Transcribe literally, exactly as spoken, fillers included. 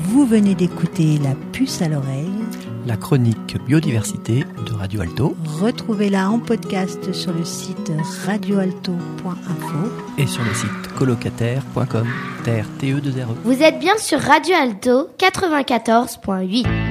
Vous venez d'écouter La Puce à l'oreille, la chronique biodiversité de Radio Alto. Retrouvez-la en podcast sur le site radio alto point info et sur le site colocataire point com. T R T E deux R E. Vous êtes bien sur Radio Alto quatre-vingt-quatorze point huit.